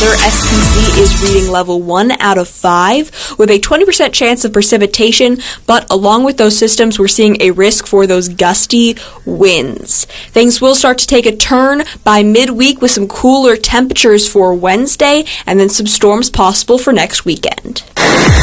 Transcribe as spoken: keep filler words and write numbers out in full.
weather, S P C is reading level one out of five with a twenty percent chance of precipitation, but along with those systems, we're seeing a risk for those gusty winds. Things will start to take a turn by midweek with some cooler temperatures for Wednesday and then some storms possible for next weekend.